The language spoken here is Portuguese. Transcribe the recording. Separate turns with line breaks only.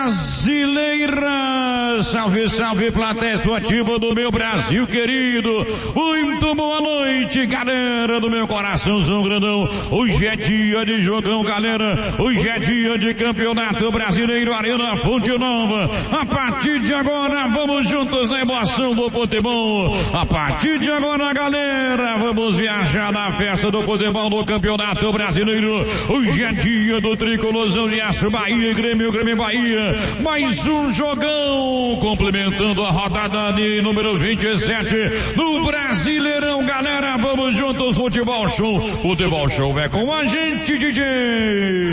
Brasileira. Salve, salve, plateia esportiva do meu Brasil querido. Muito boa noite, galera do meu coraçãozão grandão. Hoje é dia de jogão, galera. Hoje é dia de campeonato brasileiro, Arena Fonte Nova. A partir de agora, vamos juntos na emoção do futebol. A partir de agora, galera, vamos viajar na festa do futebol do campeonato brasileiro. Hoje é dia do tricolorzão de aço, Bahia e Grêmio Bahia. Mais um jogão, complementando a rodada de número 27 do Brasileirão, galera. Vamos juntos, futebol show. Futebol show é com a gente, DJ.